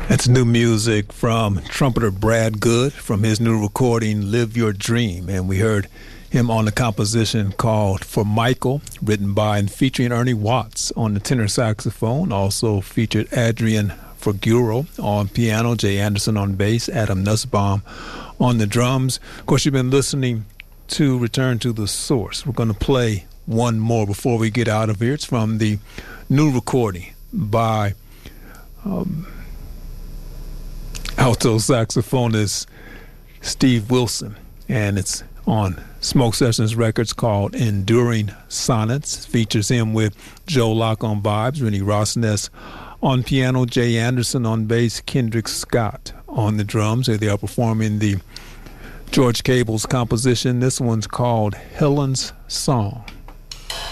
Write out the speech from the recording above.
That's new music from trumpeter Brad Good from his new recording, Live Your Dream. And we heard him on the composition called For Michael, written by and featuring Ernie Watts on the tenor saxophone. Also featured Adrian Figuro on piano, Jay Anderson on bass, Adam Nussbaum on the drums. Of course, you've been listening to Return to the Source. We're going to play one more before we get out of here. It's from the new recording by alto saxophonist Steve Wilson, and it's on Smoke Sessions Records, called Enduring Sonnets. Features him with Joe Locke on vibes, Rennie Rosness on piano, Jay Anderson on bass, Kendrick Scott on the drums. They are performing the George Cable's composition. This one's called Helen's Song.